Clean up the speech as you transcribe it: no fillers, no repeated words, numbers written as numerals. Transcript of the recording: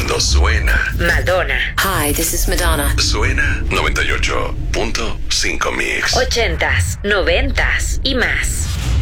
Cuando suena, Madonna. Hi, this is Madonna. suena 98.5 Mix. 80s, 90s y más.